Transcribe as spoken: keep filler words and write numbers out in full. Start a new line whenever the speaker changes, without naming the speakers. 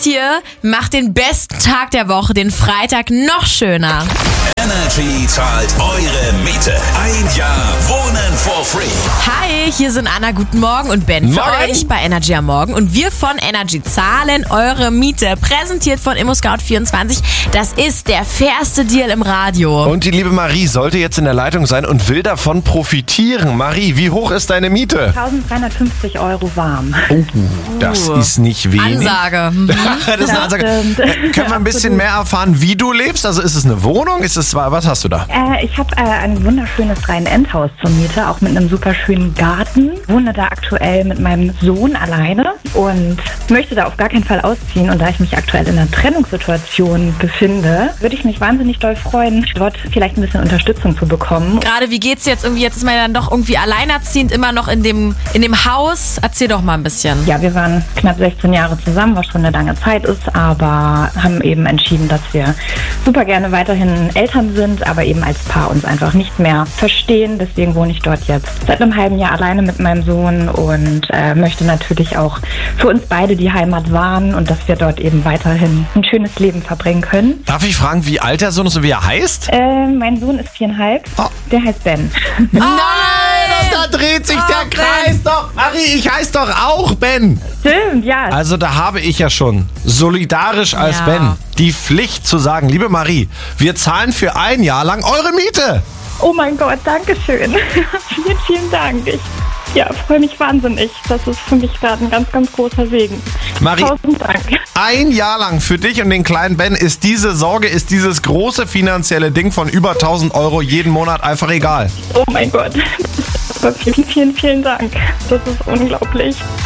hier macht den besten Tag der Woche, den Freitag, noch schöner.
Energy zahlt eure Miete. Ein Jahr Wohnen for free.
Hi, hier sind Anna, guten Morgen und Ben für
Morgen.
euch bei Energy am Morgen. Und wir von Energy zahlen eure Miete. Präsentiert von ImmoScout vierundzwanzig. Das ist der fairste Deal im Radio.
Und die liebe Marie sollte jetzt in der Leitung sein und will davon profitieren. Marie, wie hoch ist deine Miete?
eintausenddreihundertfünfzig Euro warm.
Oh, das ist nicht wenig.
Ansage. Mhm.
Das ist eine Ansage. Äh, Können wir ein bisschen mehr erfahren, wie du lebst? Also ist es eine Wohnung? Ist es was hast du da?
Äh, ich habe äh, ein wunderschönes Reihen-Endhaus zur Miete, auch mit einem super schönen Garten. Wohne da aktuell mit meinem Sohn alleine und möchte da auf gar keinen Fall ausziehen. Und da ich mich aktuell in einer Trennungssituation befinde, würde ich mich wahnsinnig doll freuen, dort vielleicht ein bisschen Unterstützung zu bekommen.
Gerade, wie geht's jetzt irgendwie? Jetzt ist man ja dann doch irgendwie alleinerziehend, immer noch in dem, in dem Haus. Erzähl doch mal ein bisschen.
Ja, wir waren knapp sechzehn Jahre zusammen, was schon eine lange Zeit ist, aber haben eben entschieden, dass wir super gerne weiterhin Eltern sind, aber eben als Paar uns einfach nicht mehr verstehen. Deswegen wohne ich dort jetzt seit einem halben Jahr alleine mit meinem Sohn und äh, möchte natürlich auch für uns beide die Heimat wahren und dass wir dort eben weiterhin ein schönes Leben verbringen können.
Darf ich fragen, wie alt der Sohn ist und wie er heißt?
Äh, mein Sohn ist viereinhalb,
Oh.
der heißt Ben.
Nein, da dreht sich der
Ben.
Kreis doch. Marie, ich heiße doch auch Ben.
Stimmt, ja.
Also da habe ich ja schon solidarisch als
Ja.
Ben die Pflicht zu sagen, liebe Marie, wir zahlen für ein Jahr lang eure Miete.
Oh mein Gott, danke schön. vielen, vielen Dank. Ich ja, freue mich wahnsinnig. Das ist für mich gerade ein ganz, ganz großer Segen.
Marie,
Tausend Dank.
ein Jahr lang für dich und den kleinen Ben ist diese Sorge, ist dieses große finanzielle Ding von über tausend Euro jeden Monat einfach egal.
Oh mein Gott. Aber vielen, vielen, vielen Dank. Das ist unglaublich.